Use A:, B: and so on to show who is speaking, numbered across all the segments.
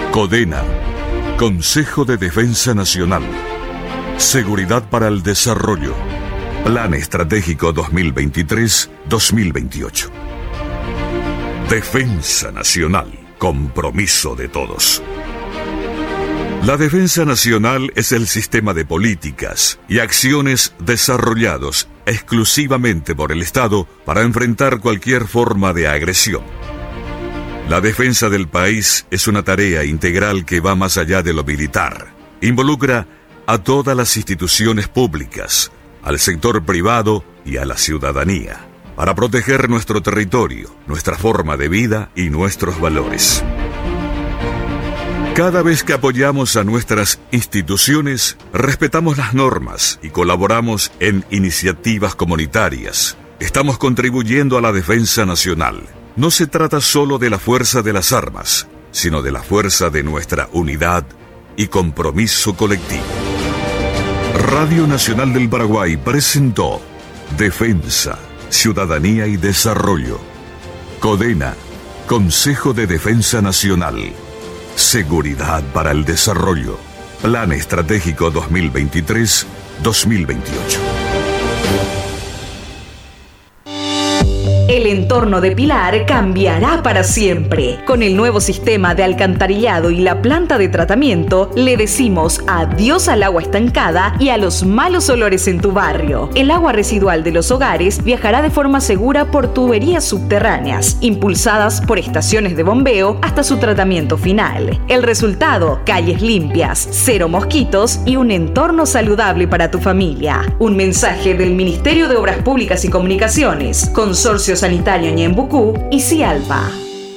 A: CODENA, Consejo de Defensa Nacional. Seguridad para el Desarrollo. Plan Estratégico 2023-2028. Defensa Nacional. Compromiso de todos. La defensa nacional es el sistema de políticas y acciones desarrollados exclusivamente por el Estado para enfrentar cualquier forma de agresión. La defensa del país es una tarea integral que va más allá de lo militar. Involucra a todas las instituciones públicas, al sector privado y a la ciudadanía, para proteger nuestro territorio, nuestra forma de vida y nuestros valores. Cada vez que apoyamos a nuestras instituciones, respetamos las normas y colaboramos en iniciativas comunitarias. Estamos contribuyendo a la defensa nacional. No se trata solo de la fuerza de las armas, sino de la fuerza de nuestra unidad y compromiso colectivo. Radio Nacional del Paraguay presentó Defensa, Ciudadanía y Desarrollo. CODENA, Consejo de Defensa Nacional. Seguridad para el Desarrollo. Plan Estratégico 2023-2028.
B: El entorno de Pilar cambiará para siempre. Con el nuevo sistema de alcantarillado y la planta de tratamiento, le decimos adiós al agua estancada y a los malos olores en tu barrio. El agua residual de los hogares viajará de forma segura por tuberías subterráneas, impulsadas por estaciones de bombeo hasta su tratamiento final. El resultado: calles limpias, cero mosquitos y un entorno saludable para tu familia. Un mensaje del Ministerio de Obras Públicas y Comunicaciones, Consorcio Sanitario Ñembucú y Cialpa.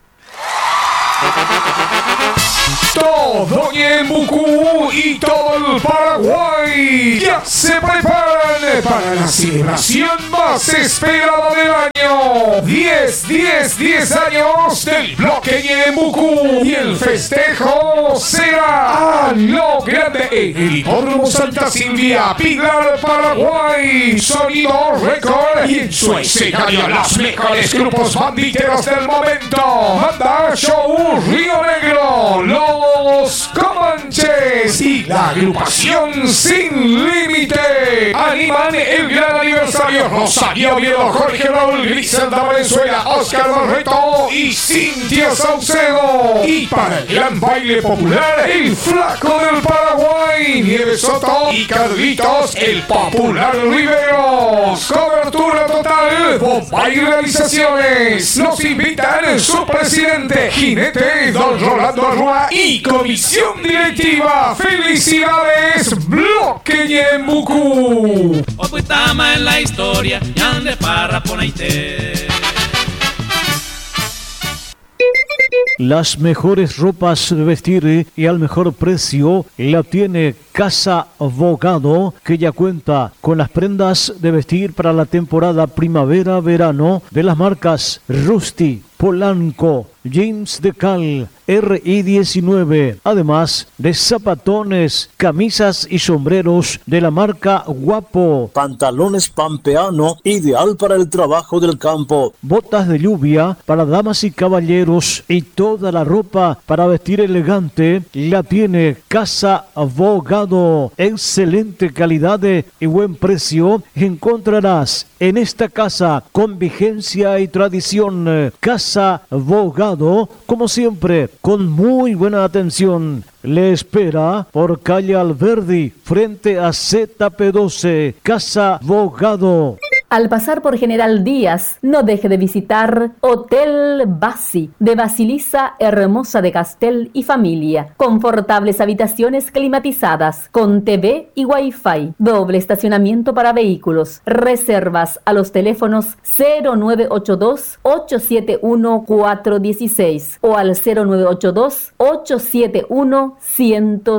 C: Todo Ñembucú y todo el Paraguay ya se preparan para la celebración más esperada del año. 10 años del bloque Ñembucú, y el festejo será a lo grande en el Hipódromo Santa Silvia, Pilar, Paraguay. Sonido Record, y en su escenario los mejores grupos banditeros del momento. Banda Show Río Negro, Los Comanches y la agrupación Sin Límite animan el gran aniversario. Rosario Oviedo, Jorge Raúl, Griselda Valenzuela, Oscar Barreto y Cintia Saucedo. Y para el gran baile popular, el Flaco del Paraguay, Nieves Soto y Carlitos, el Popular Riveros. Cobertura total, bomba y realizaciones. Nos invitan su presidente, jinete Don Rolando Arrua, y comisión directiva. ¡Felicidades, Bloque Ñembucú!
D: Opuitama en la historia, Ñande Parra Ponaité.
E: Las mejores ropas de vestir y al mejor precio la tiene Casa Bogado, que ya cuenta con las prendas de vestir para la temporada primavera-verano de las marcas Rusty, Polanco, Jeans de Cal, RI19, además de zapatones, camisas y sombreros de la marca Guapo,
F: pantalones pampeano, ideal para el trabajo del campo,
E: botas de lluvia para damas y caballeros, y toda la ropa para vestir elegante la tiene Casa Bogado. Excelente calidad y buen precio encontrarás en esta casa con vigencia y tradición. Casa Bogado, como siempre, con muy buena atención. Le espera por calle Alberdi, frente a ZP12. Casa Bogado.
G: Al pasar por General Díaz, no deje de visitar Hotel Basi, de Basilisa Hermosa de Castel y familia. Confortables habitaciones climatizadas, con TV y Wi-Fi. Doble estacionamiento para vehículos. Reservas a los teléfonos 0982-871-416 o al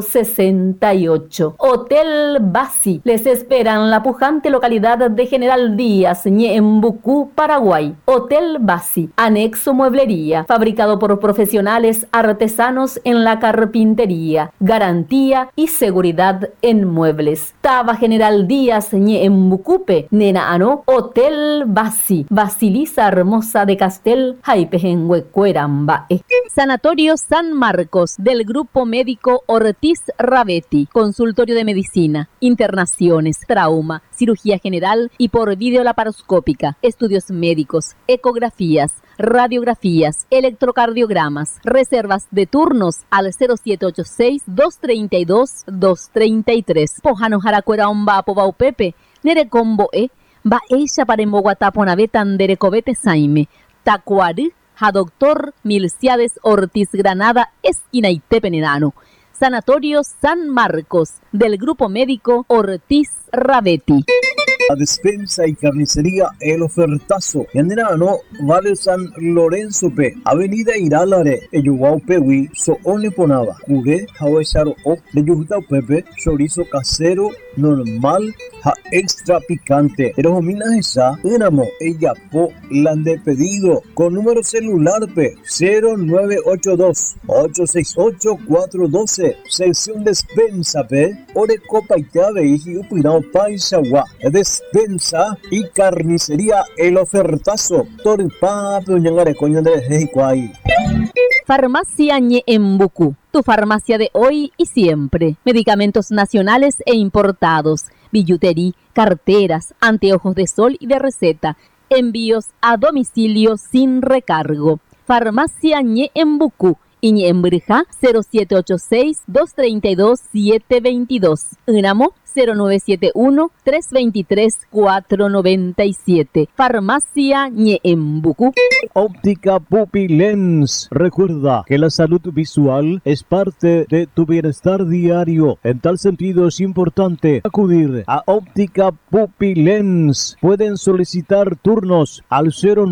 G: 0982-871-168. Hotel Basi. Les esperan la pujante localidad de General Díaz, Ñeembucú, Paraguay. Hotel Basi, anexo mueblería, fabricado por profesionales artesanos en la carpintería, garantía y seguridad en muebles. Taba General Díaz, Ñeembucupe, Nenaano, Hotel Basi, Basilisa Hermosa de Castel, Jaipejenhuecuerambae. Sanatorio San Marcos, del Grupo Médico Ortiz Ravetti, consultorio de medicina, internaciones, trauma, cirugía general y por videolaparoscópica, estudios médicos, ecografías, radiografías, electrocardiogramas, reservas de turnos al 0786-232-233. Pojano Jaracuera Omba Pobaupepe, Nerecombo va ella para Emboguataponavetan Derecovete Saime, Tacuari, a Doctor Milciades Ortiz Granada, esquina Itepenenano. Sanatorio San Marcos, del Grupo Médico Ortiz Ravetti.
F: La despensa y carnicería El Ofertazo. Yanderano, Vale San Lorenzo P. Avenida Iralare, Eyuguau Pewi, Soone Ponaba. Cure, Hawesaro O, de Yujutau Pepe, chorizo casero, normal, ja extra picante. Erojomina esa, Enamo, ella po, lande pedido. Con número celular P, 0982-868-412. Sección despensa P, Ore Copa y Tave y Upirao Paisagua. Despensa y carnicería El Ofertazo. Torpa, Peñangare, coño de Heikuai.
G: Farmacia Ñeembucú, tu farmacia de hoy y siempre. Medicamentos nacionales e importados, billutería, carteras, anteojos de sol y de receta. Envíos a domicilio sin recargo. Farmacia Ñeembucú y Ñeembrija 0786-232-722. Unamo 0971-323-497. Farmacia Ñeembucú.
E: Óptica Pupilens. Recuerda que la salud visual es parte de tu bienestar diario. En tal sentido es importante acudir a Óptica Pupilens. Pueden solicitar turnos al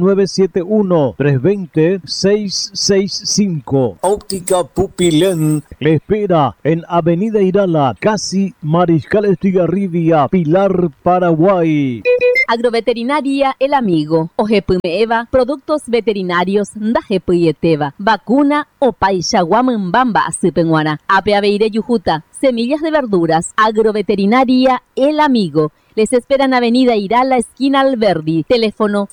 E: 0971-320-665.
F: Óptica Pupilens.
E: Le espera en Avenida Irala, casi Mariscal Estigarribia, Pilar, Paraguay.
G: Agroveterinaria El Amigo, Ojepumeeva, productos veterinarios Ndajepuieteva, vacuna o Paixaguamambamba Asipenguana, Apeaveire Yujuta, semillas de verduras, Agroveterinaria El Amigo. Les esperan Avenida Irala, esquina Alberdi, teléfono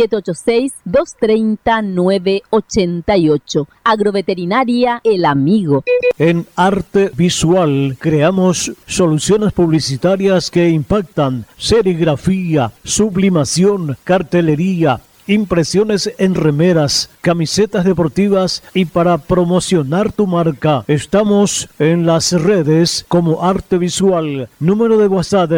G: 0786-230-988. Agroveterinaria El Amigo.
E: En Arte Visual creamos soluciones publicitarias que impactan: serigrafía, sublimación, cartelería, impresiones en remeras, camisetas deportivas y para promocionar tu marca. Estamos en las redes como Arte Visual. Número de WhatsApp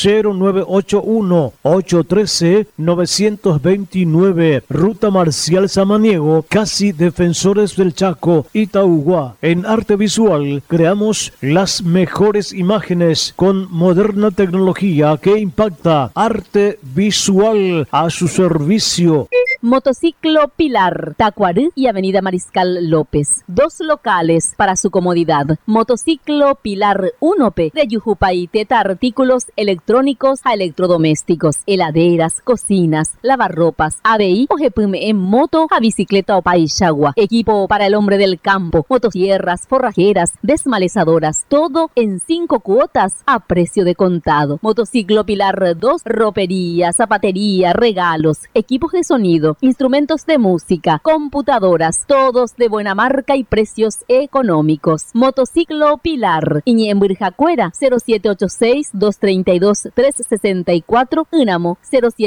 E: 0981-813-929. Ruta Marcial Samaniego, casi Defensores del Chaco, Itaúguá. En Arte Visual creamos las mejores imágenes con moderna tecnología que impacta. Arte Visual a su servicio.
G: Motociclo Pilar, Tacuarí y Avenida Mariscal López. Dos locales para su comodidad. Motociclo Pilar 1P de Yujupay, Teta, artículos electrónicos a electrodomésticos, heladeras, cocinas, lavarropas, ABI o GPM en moto a bicicleta o paishagua. Equipo para el hombre del campo, motosierras, forrajeras, desmalezadoras, todo en 5 cuotas a precio de contado. Motociclo Pilar 2, ropería, zapatería, regalos, equipos de sonido, instrumentos de música, computadoras, todos de buena marca y precios económicos. Motociclo Pilar, Iñemburjacuera, 0786-232-364, Unamo,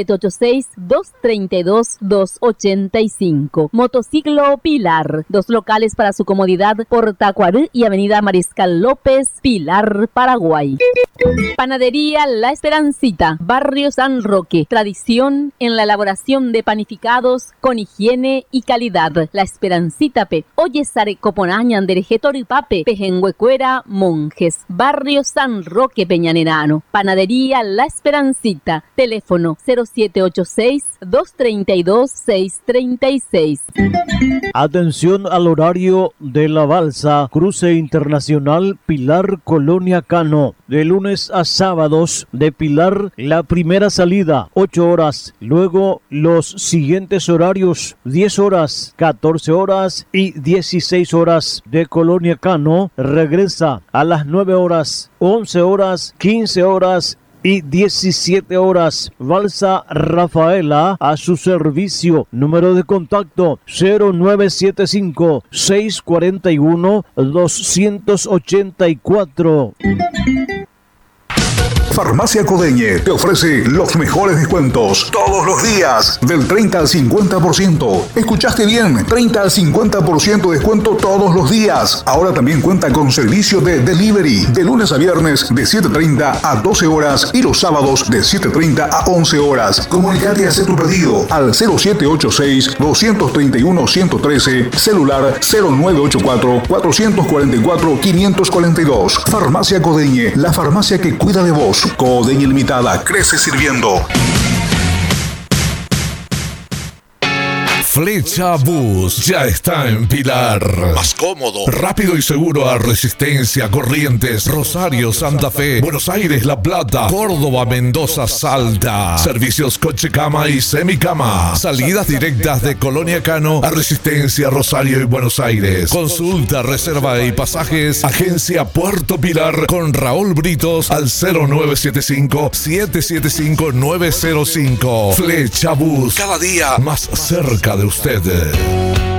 G: 0786-232-285. Motociclo Pilar, dos locales para su comodidad por Tacuarí y Avenida Mariscal López, Pilar, Paraguay. Panadería La Esperancita, Barrio San Roque, tradición en la elaboración de panificados supermercados con higiene y calidad. La Esperancita P. Oye Sare Coponañan Derejetori Pape, Pejenhuecuera, Monjes, Barrio San Roque Peñanerano. Panadería La Esperancita. Teléfono 0786-232-636.
E: Atención al horario de la balsa Cruce Internacional Pilar Colonia Cano. De lunes a sábados de Pilar, la primera salida 8 horas. Luego los siguientes horarios 10 horas, 14 horas y 16 horas. De Colonia Cano regresa a las 9 horas, 11 horas, 15 horas y 17 horas. Balsa Rafaela a su servicio. Número de contacto 0975-641-284.
H: Farmacia Codeñe te ofrece los mejores descuentos todos los días, del 30 al 50%. ¿Escuchaste bien? 30 al 50% de descuento todos los días. Ahora también cuenta con servicio de delivery, de lunes a viernes de 7:30 a 12 horas y los sábados de 7:30 a 11 horas. Comunicate y haz tu pedido al 0786-231-113, celular 0984-444-542. Farmacia Codeñe, la farmacia que cuida de vos. Codeñe Limitada, crece sirviendo.
C: Flecha Bus ya está en Pilar. Más cómodo, rápido y seguro a Resistencia, Corrientes, Rosario, Santa Fe, Buenos Aires, La Plata, Córdoba, Mendoza, Salta. Servicios coche cama y semicama. Salidas directas de Colonia Cano a Resistencia, Rosario y Buenos Aires. Consulta, reserva y pasajes. Agencia Puerto Pilar con Raúl Britos al 0975-775-905. Flecha Bus, cada día más cerca de usted.